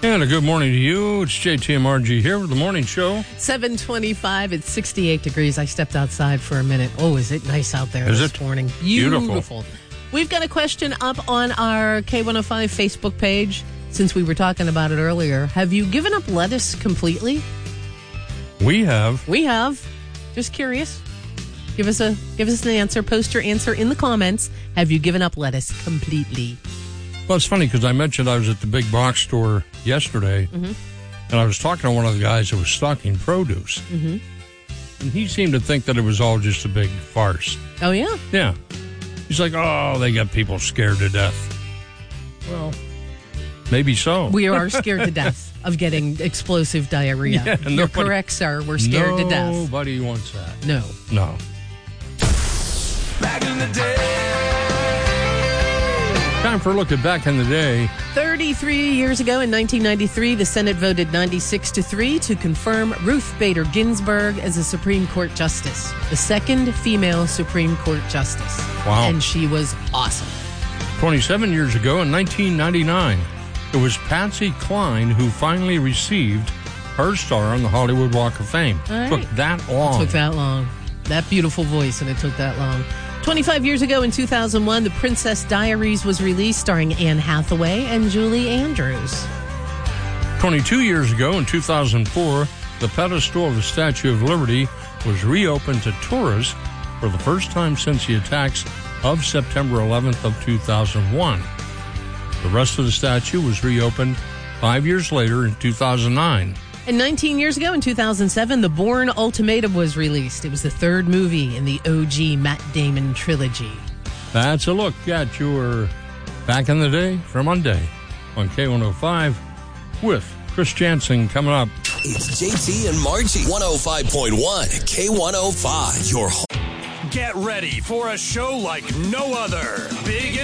And a good morning to you. It's JTMRG here with the morning show. 7:25. It's 68 degrees. I stepped outside for a minute. Oh, is it nice out there this morning? Beautiful. We've got a question up on our K105 Facebook page. Since we were talking about it earlier, have you given up lettuce completely? We have. We have. Just curious. Give us an answer. Post your answer in the comments. Have you given up lettuce completely? Well, it's funny because I mentioned I was at the big box store yesterday, and I was talking to one of the guys that was stocking produce, and he seemed to think that it was all just a big farce. Oh, yeah? Yeah. He's like, oh, they got people scared to death. Well, maybe so. We are scared to death of getting explosive diarrhea. Yeah, You're correct, sir. We're scared to death. Nobody wants that. No. No. Back in the day. Time for a look at back in the day. 33 years ago in 1993, the Senate voted 96-3 to confirm Ruth Bader Ginsburg as a Supreme Court Justice, the second female Supreme Court Justice. Wow. And she was awesome. 27 years ago in 1999, it was Patsy Cline who finally received her star on the Hollywood Walk of Fame. All right. Took that long. Took that long. That beautiful voice, and it took that long. 25 years ago in 2001, The Princess Diaries was released, starring Anne Hathaway and Julie Andrews. 22 years ago in 2004, the pedestal of the Statue of Liberty was reopened to tourists for the first time since the attacks of September 11th of 2001. The rest of the statue was reopened 5 years later in 2009. And 19 years ago in 2007, The Bourne Ultimatum was released. It was the third movie in the OG Matt Damon trilogy. That's a look at your back in the day for Monday on K105 with Chris Jansen coming up. It's JT and Margie. 105.1 K105. Your home. Get ready for a show like no other. Big